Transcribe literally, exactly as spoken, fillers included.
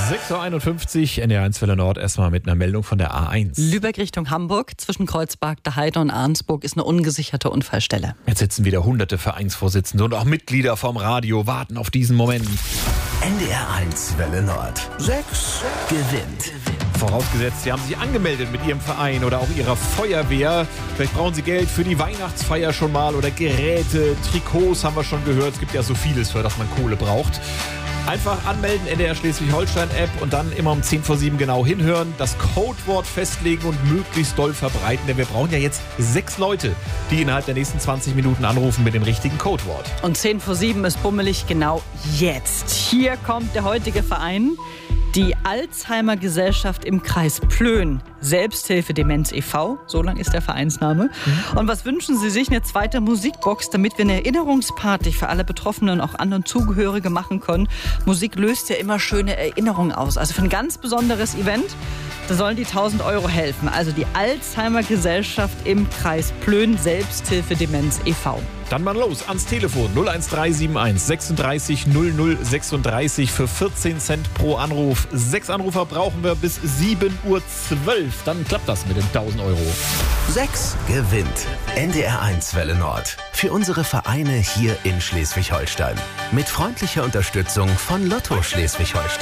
sechs Uhr einundfünfzig, N D R eins Welle Nord, erstmal mit einer Meldung von der A eins. Lübeck Richtung Hamburg, zwischen Kreuzberg, der Heide und Arnsburg ist eine ungesicherte Unfallstelle. Jetzt sitzen wieder hunderte Vereinsvorsitzende und auch Mitglieder vom Radio, warten auf diesen Moment. N D R eins Welle Nord. sechs gewinnt. Vorausgesetzt, Sie haben sich angemeldet mit Ihrem Verein oder auch Ihrer Feuerwehr. Vielleicht brauchen Sie Geld für die Weihnachtsfeier schon mal oder Geräte, Trikots haben wir schon gehört. Es gibt ja so vieles, für das man Kohle braucht. Einfach anmelden, N D R Schleswig-Holstein-App und dann immer um zehn vor sieben genau hinhören, das Codewort festlegen und möglichst doll verbreiten, denn wir brauchen ja jetzt sechs Leute, die innerhalb der nächsten zwanzig Minuten anrufen mit dem richtigen Codewort. Und zehn vor sieben ist bummelig genau jetzt. Hier kommt der heutige Verein, die Alzheimer Gesellschaft im Kreis Plön, Selbsthilfe Demenz e V, so lang ist der Vereinsname. Mhm. Und was wünschen Sie sich? Eine zweite Musikbox, damit wir eine Erinnerungsparty für alle Betroffenen und auch anderen Zugehörige machen können. Musik löst ja immer schöne Erinnerungen aus. Also für ein ganz besonderes Event, da sollen die tausend Euro helfen. Also die Alzheimer Gesellschaft im Kreis Plön, Selbsthilfe Demenz e V. Dann mal los ans Telefon null eins drei sieben eins sechsunddreißig null null sechsunddreißig für vierzehn Cent pro Anruf. Sechs Anrufer brauchen wir bis sieben Uhr zwölf. Dann klappt das mit den tausend Euro. sechs gewinnt. N D R eins Welle Nord. Für unsere Vereine hier in Schleswig-Holstein. Mit freundlicher Unterstützung von Lotto Schleswig-Holstein.